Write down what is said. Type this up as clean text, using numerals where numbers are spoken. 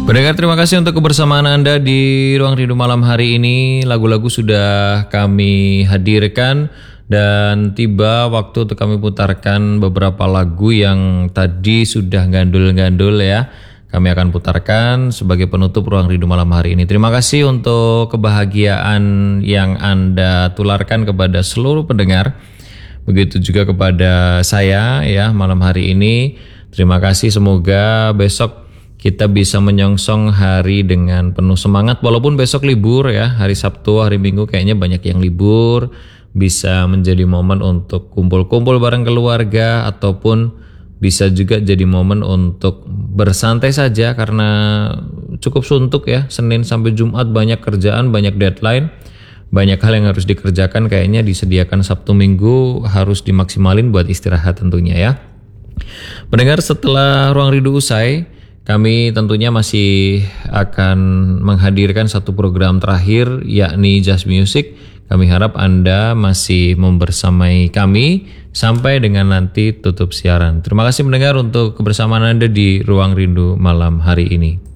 Pendengar, terima kasih untuk kebersamaan Anda di Ruang Rindu malam hari ini. Lagu-lagu sudah kami hadirkan dan tiba waktu untuk kami putarkan beberapa lagu yang tadi sudah gandul-gandul ya. Kami akan putarkan sebagai penutup Ruang Rindu malam hari ini. Terima kasih untuk kebahagiaan yang Anda tularkan kepada seluruh pendengar. Begitu juga kepada saya ya malam hari ini. Terima kasih, semoga besok kita bisa menyongsong hari dengan penuh semangat walaupun besok libur ya, hari Sabtu, hari Minggu kayaknya banyak yang libur, bisa menjadi momen untuk kumpul-kumpul bareng keluarga ataupun bisa juga jadi momen untuk bersantai saja karena cukup suntuk ya, Senin sampai Jumat banyak kerjaan, banyak deadline, banyak hal yang harus dikerjakan, kayaknya disediakan Sabtu Minggu harus dimaksimalin buat istirahat tentunya ya. Pendengar, setelah Ruang Rindu usai, kami tentunya masih akan menghadirkan satu program terakhir yakni Just Music. Kami harap Anda masih membersamai kami sampai dengan nanti tutup siaran. Terima kasih pendengar untuk kebersamaan Anda di Ruang Rindu malam hari ini.